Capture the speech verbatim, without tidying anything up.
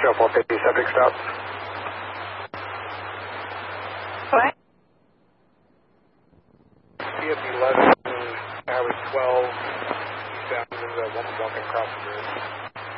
Echo four fifty, subject stop. What? C F eleven, Highway twelve, eastbound, uh, one walking across the bridge.